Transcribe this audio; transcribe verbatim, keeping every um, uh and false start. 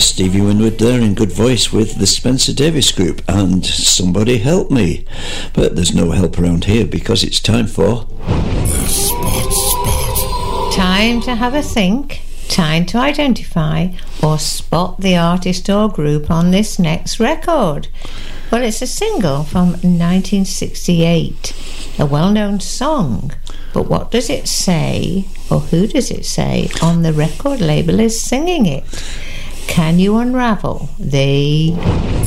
Stevie Winwood there in good voice with the Spencer Davis Group and Somebody Help Me. But there's no help around here because it's time for The Spot Spot. Time to have a think, time to identify or spot the artist or group on this next record. Well, it's a single from nineteen sixty-eight, a well-known song. But what does it say, or who does it say on the record label is singing it? Can you unravel the